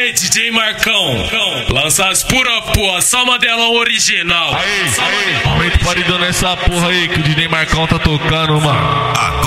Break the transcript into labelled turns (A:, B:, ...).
A: Aê, DJ Marcão, lança as pura porra, só modelão original.
B: Aumenta o paredão nessa porra aí que o DJ Marcão tá tocando, mano.